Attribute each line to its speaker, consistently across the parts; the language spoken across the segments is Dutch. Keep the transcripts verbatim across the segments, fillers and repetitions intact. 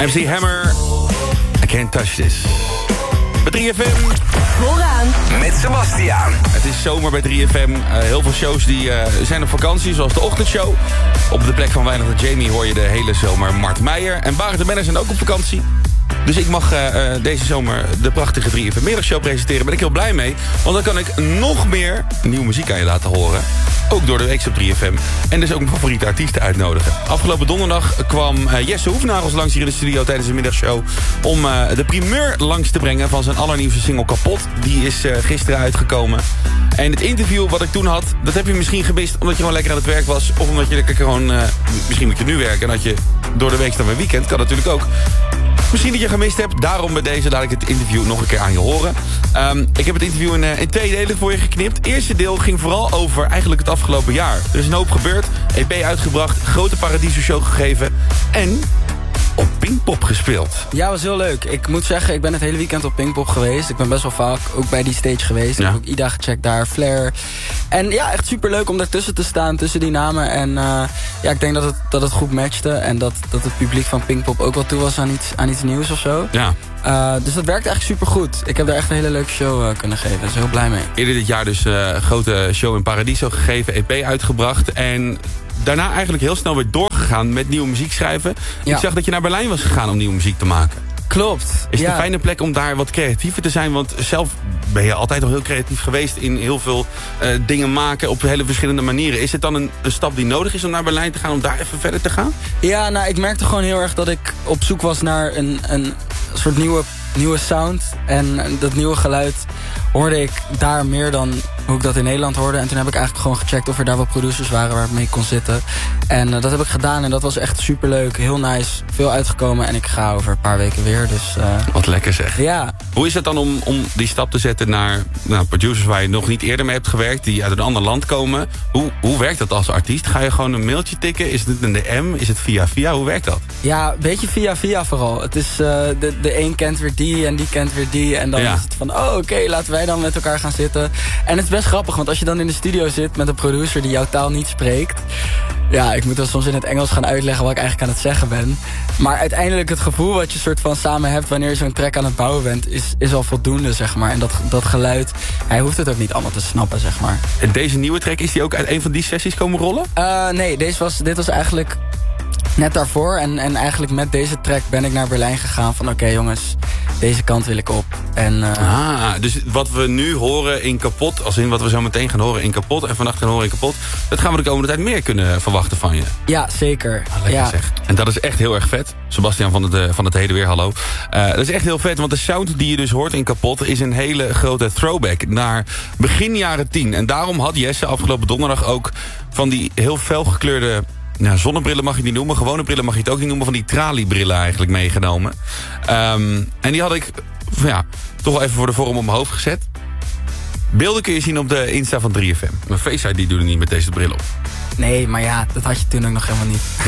Speaker 1: M C Hammer, I Can't Touch This. Bij drie F M.
Speaker 2: Vooraan.
Speaker 3: Met Sebastiaan.
Speaker 1: Het is zomer bij drie F M. Uh, heel veel shows die uh, zijn op vakantie, zoals de ochtendshow. Op de plek van Weinig de Jamie hoor je de hele zomer Mart Meijer. En Barend de Manners zijn ook op vakantie. Dus ik mag uh, deze zomer de prachtige drie F M middagshow presenteren. Daar ben ik heel blij mee. Want dan kan ik nog meer nieuwe muziek aan je laten horen. Ook door de week op drie F M. En dus ook mijn favoriete artiesten uitnodigen. Afgelopen donderdag kwam uh, Jesse Hoefnagels langs hier in de studio tijdens de middagshow. Om uh, de primeur langs te brengen van zijn allernieuwste single Kapot. Die is uh, gisteren uitgekomen. En het interview wat ik toen had, dat heb je misschien gemist omdat je gewoon lekker aan het werk was. Of omdat je lekker gewoon, uh, misschien moet je nu werken. En dat je door de week dan weer weekend, kan natuurlijk ook. Misschien dat je gemist hebt, daarom bij deze laat ik het interview nog een keer aan je horen. Um, ik heb het interview in, uh, in twee delen voor je geknipt. Het eerste deel ging vooral over eigenlijk het afgelopen jaar. Er is een hoop gebeurd, E P uitgebracht, grote Paradiso-show gegeven en op Pinkpop gespeeld.
Speaker 4: Ja, was heel leuk. Ik moet zeggen, ik ben het hele weekend op Pinkpop geweest. Ik ben best wel vaak ook bij die stage geweest. Ja. Ik heb ook Ida gecheckt daar, Flair. En ja, echt superleuk om daartussen te staan, tussen die namen. En uh, ja, ik denk dat het, dat het goed matchte. En dat, dat het publiek van Pinkpop ook wel toe was aan iets, aan iets nieuws of zo.
Speaker 1: Ja.
Speaker 4: Uh, dus dat werkt eigenlijk supergoed. Ik heb daar echt een hele leuke show uh, kunnen geven. Dus heel blij mee.
Speaker 1: Eerder dit jaar dus uh, een grote show in Paradiso gegeven, E P uitgebracht. En daarna eigenlijk heel snel weer doorgegaan met nieuwe muziek schrijven. Ja. Ik zag dat je naar Berlijn was gegaan om nieuwe muziek te maken.
Speaker 4: Klopt.
Speaker 1: Is het
Speaker 4: ja.
Speaker 1: een fijne plek om daar wat creatiever te zijn? Want zelf ben je altijd al heel creatief geweest in heel veel uh, dingen maken op hele verschillende manieren. Is het dan een, een stap die nodig is om naar Berlijn te gaan, om daar even verder te gaan?
Speaker 4: Ja, nou, ik merkte gewoon heel erg dat ik op zoek was naar een, een soort nieuwe, nieuwe sound. En dat nieuwe geluid hoorde ik daar meer dan hoe ik dat in Nederland hoorde. En toen heb ik eigenlijk gewoon gecheckt of er daar wat producers waren waar ik mee kon zitten. En uh, dat heb ik gedaan en dat was echt superleuk. Heel nice, veel uitgekomen en ik ga over een paar weken weer. Dus, uh,
Speaker 1: wat lekker zeg.
Speaker 4: Ja.
Speaker 1: Hoe is het dan om, om die stap te zetten naar nou, producers waar je nog niet eerder mee hebt gewerkt, die uit een ander land komen? Hoe, hoe werkt dat als artiest? Ga je gewoon een mailtje tikken? Is het een D M? Is het via via? Hoe werkt dat?
Speaker 4: Ja, een beetje via via vooral. Het is, uh, de, de een kent weer die en die kent weer die. En dan ja. is het van, oh oké, okay, laten wij dan met elkaar gaan zitten. En het is best grappig, want als je dan in de studio zit met een producer die jouw taal niet spreekt. Ja, ik moet dan soms in het Engels gaan uitleggen wat ik eigenlijk aan het zeggen ben. Maar uiteindelijk het gevoel wat je soort van samen hebt wanneer je zo'n track aan het bouwen bent, is, is al voldoende, zeg maar. En dat, dat geluid, hij hoeft het ook niet allemaal te snappen, zeg maar.
Speaker 1: En deze nieuwe track, is die ook uit een van die sessies komen rollen?
Speaker 4: Uh, nee, deze was, dit was eigenlijk net daarvoor. En, en eigenlijk met deze track ben ik naar Berlijn gegaan van oké okay, jongens, deze kant wil ik op. En, uh...
Speaker 1: ah, dus wat we nu horen in Kapot, als in wat we zo meteen gaan horen in Kapot en vannacht gaan horen in Kapot, dat gaan we de komende tijd meer kunnen verwachten van je.
Speaker 4: Ja, zeker.
Speaker 1: Ah, lekker
Speaker 4: ja.
Speaker 1: zeg. En dat is echt heel erg vet. Sebastiaan van het, van het Heden weer, hallo. Uh, dat is echt heel vet, want de sound die je dus hoort in Kapot is een hele grote throwback naar begin jaren tien. En daarom had Jesse afgelopen donderdag ook van die heel felgekleurde, nou, zonnebrillen mag je niet noemen, gewone brillen mag je het ook niet noemen, van die traliebrillen eigenlijk meegenomen. Um, en die had ik ja, toch wel even voor de vorm op mijn hoofd gezet. Beelden kun je zien op de Insta van drie F M. Mijn Face I D doe ik niet met deze bril op.
Speaker 4: Nee, maar ja, dat had je toen ook nog helemaal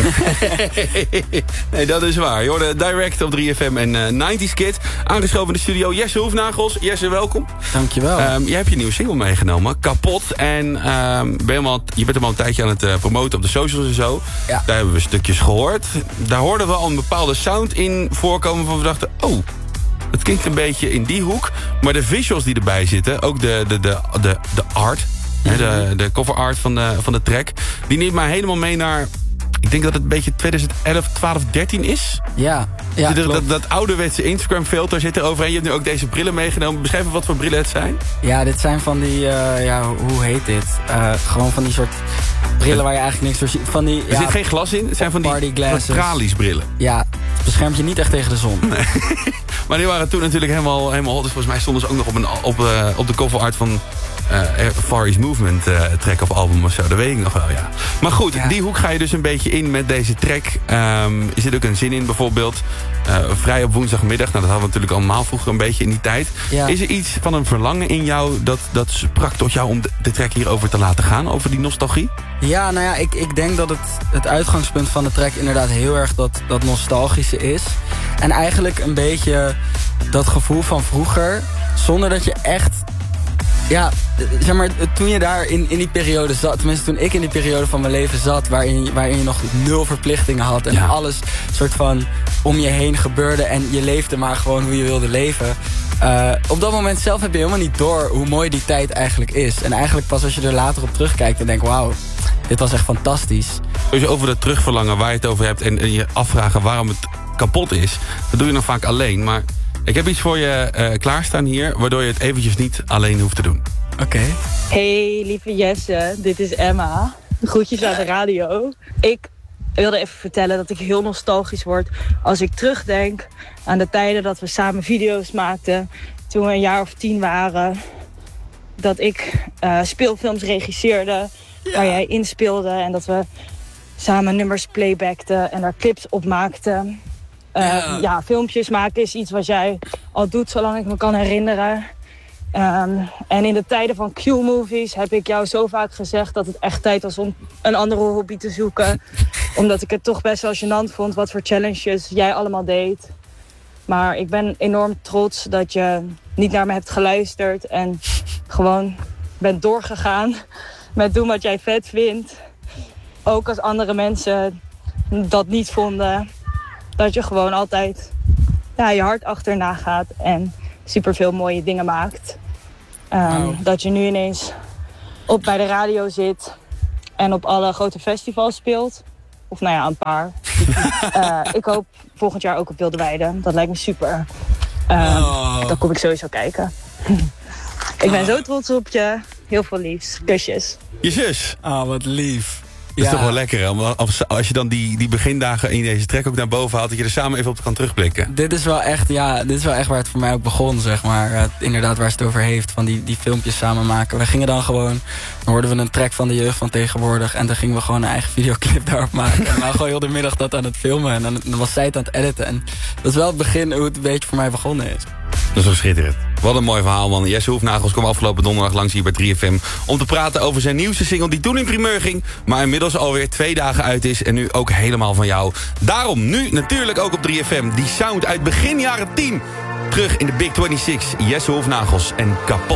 Speaker 4: niet.
Speaker 1: Nee, dat is waar. Je hoorde Direct op drie F M en uh, nineties Kid. Aangeschoven in de studio Jesse Hoefnagels. Jesse, welkom.
Speaker 4: Dankjewel.
Speaker 1: Um, jij hebt je nieuwe single meegenomen, Kapot. En um, ben je, al, je bent hem al een tijdje aan het uh, promoten op de socials en zo.
Speaker 4: Ja.
Speaker 1: Daar hebben we stukjes gehoord. Daar hoorden we al een bepaalde sound in voorkomen van we dachten, oh, het klinkt een beetje in die hoek. Maar de visuals die erbij zitten, ook de, de, de, de, de art, mm-hmm. de, de cover art van de, van de track, die neemt mij helemaal mee naar, ik denk dat het een beetje twintig elf, twaalf, dertien is.
Speaker 4: Ja, ja
Speaker 1: dat, dat, dat ouderwetse Instagram filter zit er overheen. Je hebt nu ook deze brillen meegenomen. Beschrijf even wat voor brillen het zijn.
Speaker 4: Ja, dit zijn van die, uh, ja, hoe heet dit? Uh, gewoon van die soort brillen waar je eigenlijk niks door ziet. Van die,
Speaker 1: er
Speaker 4: ja,
Speaker 1: zit geen glas in. Het zijn van die tralies brillen.
Speaker 4: Ja, het beschermt je niet echt tegen de zon.
Speaker 1: Nee. Maar die waren toen natuurlijk helemaal, helemaal hot. Dus volgens mij stonden ze ook nog op, een, op, uh, op de cover art van uh, Far East Movement uh, track of album of zo. Dat weet ik nog wel, ja. Maar goed, ja. Die hoek ga je dus een beetje in met deze track. Um, er zit ook een zin in, bijvoorbeeld uh, vrij op woensdagmiddag. Nou, dat hadden we natuurlijk allemaal vroeger een beetje in die tijd. Ja. Is er iets van een verlangen in jou dat, dat sprak tot jou om de, de track hierover te laten gaan? Over die nostalgie?
Speaker 4: Ja, nou ja, ik, ik denk dat het, het uitgangspunt van de track inderdaad heel erg dat, dat nostalgische is. En eigenlijk een beetje dat gevoel van vroeger, zonder dat je echt Ja, zeg maar, toen je daar in, in die periode zat... tenminste toen ik in die periode van mijn leven zat... waarin, waarin je nog nul verplichtingen had... en ja. alles soort van om je heen gebeurde... en je leefde maar gewoon hoe je wilde leven... Uh, op dat moment zelf heb je helemaal niet door... hoe mooi die tijd eigenlijk is. En eigenlijk pas als je er later op terugkijkt... en denkt, wauw, dit was echt fantastisch.
Speaker 1: Als je over dat terugverlangen waar je het over hebt... en, en je afvragen waarom het kapot is... dat doe je dan vaak alleen, maar... ik heb iets voor je uh, klaarstaan hier... waardoor je het eventjes niet alleen hoeft te doen.
Speaker 4: Oké. Okay.
Speaker 2: Hey, lieve Jesse. Dit is Emma. Groetjes aan de radio. Ik wilde even vertellen dat ik heel nostalgisch word... als ik terugdenk aan de tijden dat we samen video's maakten... toen we een jaar of tien waren. Dat ik uh, speelfilms regisseerde... Ja. waar jij inspeelde... en dat we samen nummers playbackten... en daar clips op maakten... Uh, ja. ja, filmpjes maken is iets wat jij al doet zolang ik me kan herinneren. Um, en in de tijden van Q-movies heb ik jou zo vaak gezegd... dat het echt tijd was om een andere hobby te zoeken. Omdat ik het toch best wel gênant vond wat voor challenges jij allemaal deed. Maar ik ben enorm trots dat je niet naar me hebt geluisterd... en gewoon bent doorgegaan met doen wat jij vet vindt. Ook als andere mensen dat niet vonden... dat je gewoon altijd ja, je hart achterna gaat en superveel mooie dingen maakt. Um, wow. Dat je nu ineens op bij de radio zit en op alle grote festivals speelt. Of nou ja, een paar. uh, ik hoop volgend jaar ook op Wilde Weide. Dat lijkt me super. Um, oh. Dan kom ik sowieso kijken. Ik ben oh. zo trots op je. Heel veel liefs. Kusjes.
Speaker 1: Je zus.
Speaker 4: Ah, oh, wat lief.
Speaker 1: Dat is
Speaker 4: ja.
Speaker 1: toch wel lekker, hè? Als, als je dan die, die begindagen in deze track ook naar boven haalt... dat je er samen even op kan terugblikken.
Speaker 4: Dit is wel echt, ja, dit is wel echt waar het voor mij ook begon, zeg maar. Uh, inderdaad, waar ze het over heeft, van die, die filmpjes samen maken. We gingen dan gewoon, dan hoorden we een track van de jeugd van tegenwoordig... en dan gingen we gewoon een eigen videoclip daarop maken. En dan gewoon heel de middag dat aan het filmen. En dan, dan was zij het aan het editen. En dat is wel het begin hoe het een beetje voor mij begonnen is.
Speaker 1: Dat is zo schitterend. Wat een mooi verhaal, man. Jesse Hoefnagels kwam afgelopen donderdag langs hier bij drie F M... om te praten over zijn nieuwste single die toen in primeur ging... maar inmiddels alweer twee dagen uit is en nu ook helemaal van jou. Daarom nu natuurlijk ook op drie F M. Die sound uit begin jaren tien. Terug in de Big tweeënzestig. Jesse Hoefnagels en Kapot.